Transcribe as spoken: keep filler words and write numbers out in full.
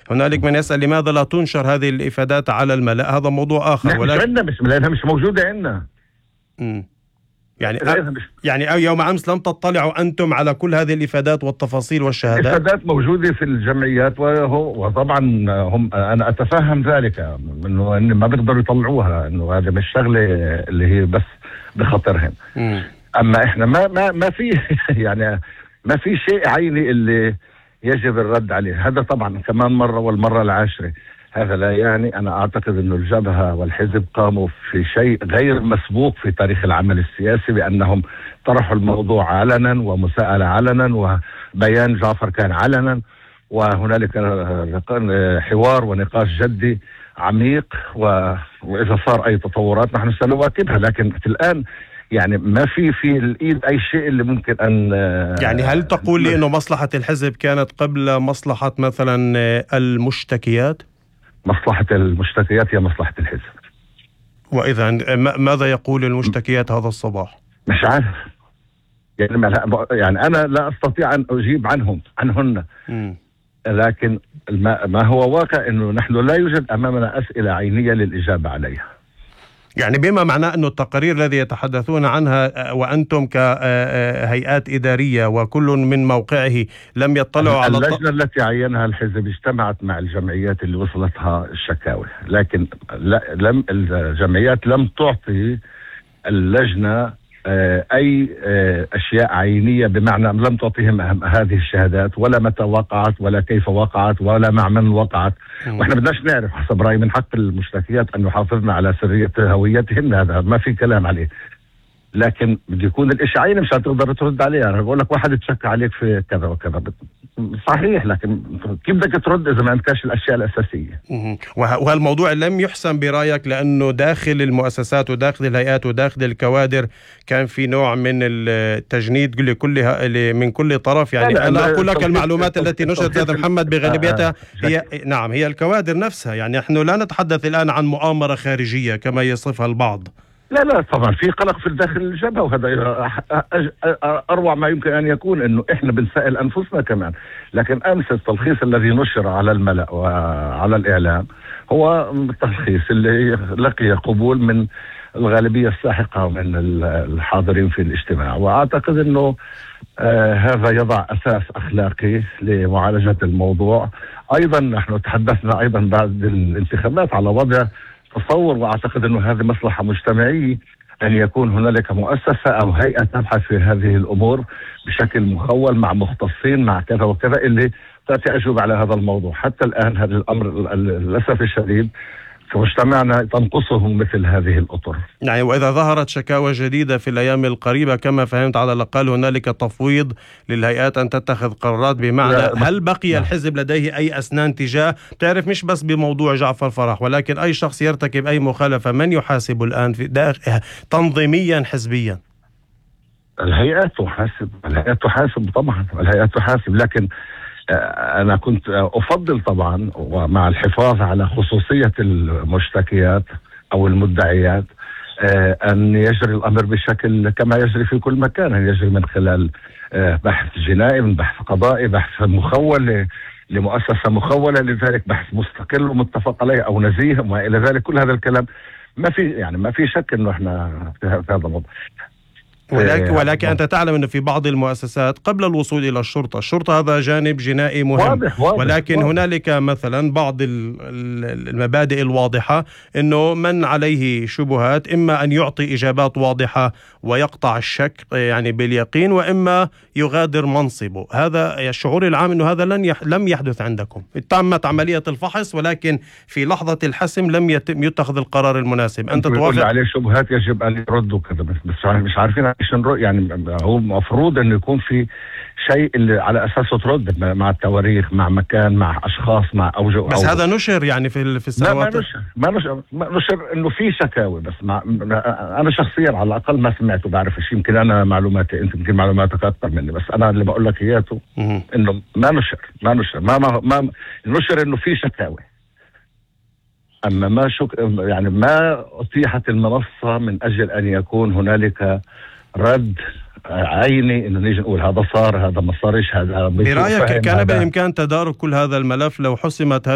هنالك من يسأل لماذا لا تنشر هذه الإفادات على الملأ، هذا موضوع آخر. ولكن مش عندنا، مش لأنها مش موجودة عندنا. امم يعني أ... يعني يوم أمس لم تطلعوا أنتم على كل هذه الإفادات والتفاصيل والشهادات؟ الإفادات موجودة في الجمعيات، وهو وطبعا هم أنا أتفهم ذلك، إنه إن ما بيقدروا يطلعوها، إنه هذا مش شغلة اللي هي بس بخاطرهم. أما إحنا ما ما ما في يعني ما في شيء عيني اللي يجب الرد عليه. هذا طبعا كمان مرة والمرة العاشرة. هذا لا يعني، أنا أعتقد أن الجبهة والحزب قاموا في شيء غير مسبوق في تاريخ العمل السياسي، بأنهم طرحوا الموضوع علنا ومساءلة علنا، وبيان جعفر كان علنا، وهنالك حوار ونقاش جدي عميق، وإذا صار أي تطورات نحن سنواكبها. لكن الآن يعني ما في في الإيد أي شيء اللي ممكن أن يعني هل تقول لي أنه مصلحة الحزب كانت قبل مصلحة مثلا المشتكيات؟ مصلحة المشتكيات هي مصلحة الحزب. وإذا ماذا يقول المشتكيات هذا الصباح؟ مش عارف يعني, ما يعني أنا لا أستطيع أن أجيب عنهم عنهن م. لكن ما, ما هو واقع أنه نحن لا يوجد أمامنا أسئلة عينية للإجابة عليها. يعني بما معناه أن التقارير الذي يتحدثون عنها وأنتم كهيئات إدارية وكل من موقعه لم يطلعوا على اللجنة التي عينها الحزب اجتمعت مع الجمعيات اللي وصلتها الشكاوى، لكن لم الجمعيات لم تعطي اللجنة أي أشياء عينية، بمعنى لم تعطيهم هذه الشهادات ولا متى وقعت ولا كيف وقعت ولا مع من وقعت. وإحنا بدناش نعرف، حسب رأيي من حق المشتكيات أن يحافظنا على سرية هويتهن، هذا ما في كلام عليه. لكن بده يكون الإشي عيني مش هتقدر ترد عليه. أنا بقول لك واحد تشكى عليك في كذا وكذا صحيح، لكن كيف بدك ترد إذا ما عندكش الأشياء الأساسية؟ وهالموضوع لم يحسم برأيك لأنه داخل المؤسسات وداخل الهيئات وداخل الكوادر كان في نوع من التجنيد لكلها من كل طرف؟ يعني أنا أقول لك المعلومات التي نشرت هذا محمد بغالبيتها هي نعم هي الكوادر نفسها. يعني نحن لا نتحدث الآن عن مؤامرة خارجية كما يصفها البعض. لا لا طبعا في قلق في داخل الجبهة، وهذا أروع ما يمكن أن يكون، إنه إحنا بنسأل أنفسنا كمان. لكن أمس التلخيص الذي نشر على الملأ وعلى الإعلام هو التلخيص اللي لقي قبول من الغالبية الساحقة من الحاضرين في الاجتماع، وأعتقد إنه آه هذا يضع أساس أخلاقي لمعالجة الموضوع. أيضا نحن تحدثنا أيضا بعد الانتخابات على وضع تصور، واعتقد انه هذه مصلحه مجتمعيه ان يكون هنالك مؤسسه او هيئه تبحث في هذه الامور بشكل مخول مع مختصين مع كذا وكذا اللي تاتي اجوبه على هذا الموضوع. حتى الان هذا الامر للاسف الشديد في مجتمعنا تنقصهم مثل هذه الأطر. يعني وإذا ظهرت شكاوى جديدة في الأيام القريبة كما فهمت على الأقل هنالك تفويض للهيئات أن تتخذ قرارات، بمعنى هل بقي لا. الحزب لديه أي أسنان تجاه تعرف مش بس بموضوع جعفر فرح ولكن أي شخص يرتكب أي مخالفة من يحاسب الآن في داخل تنظيميا حزبيا؟ الهيئات تحاسب، الهيئات تحاسب طبعا، الهيئات تحاسب. لكن أنا كنت أفضل طبعا ومع الحفاظ على خصوصية المشتكيات أو المدعيات أن يجري الأمر بشكل كما يجري في كل مكان، أن يجري من خلال بحث جنائي، من بحث قضائي، بحث مخول لمؤسسة مخولة، لذلك بحث مستقل ومتفق عليه أو نزيه وما إلى ذلك. كل هذا الكلام ما في يعني ما في شك إنه إحنا في هذا الموضوع. ولكن, ولكن أنت تعلم أن في بعض المؤسسات قبل الوصول إلى الشرطة، الشرطة هذا جانب جنائي مهم، واضح واضح ولكن واضح. هنالك مثلا بعض المبادئ الواضحة أنه من عليه شبهات إما أن يعطي إجابات واضحة ويقطع الشك يعني باليقين، وإما يغادر منصبه. هذا الشعور العام أنه هذا لن يح... لم يحدث عندكم. تمت عملية الفحص ولكن في لحظة الحسم لم يتم يتخذ القرار المناسب. أنت توافق عليه شبهات يجب أن يردوا كذا، بس مش عارفين يعني هو مفروض انه يكون في شيء اللي على اساسه ترد مع التواريخ مع مكان مع اشخاص مع اوجه. بس أوجه. هذا نشر يعني في في السنوات. لا ما نشر ما نشر, ما نشر انه في شكاوي، بس مع انا شخصيا على الاقل ما سمعته، بعرف ايش يمكن انا معلوماتي انت يمكن معلوماتك اكثر مني، بس انا اللي بقول لك اياته انه ما نشر ما نشر ما ما, ما نشر انه في شكاوي. أما ما شك يعني ما أتيحت المنصة من أجل أن يكون هنالك رد عيني إنه نيجي نقول هذا صار هذا ما صارش. هذا برأيك كان بالإمكان تدارك كل هذا الملف لو حسمت